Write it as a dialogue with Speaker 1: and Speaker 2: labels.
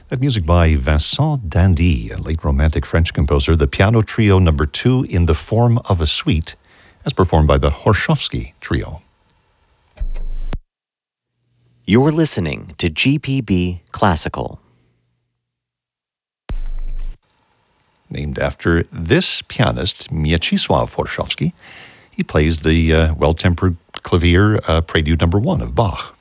Speaker 1: That music by Vincent Dandy, a late Romantic French composer, the Piano Trio No. 2 in the form of a suite, as performed by the Horshofsky Trio.
Speaker 2: You're listening to GPB Classical.
Speaker 1: Named after this pianist, Mieczysław Horshofsky. He plays the well-tempered clavier Prelude No. 1 of Bach.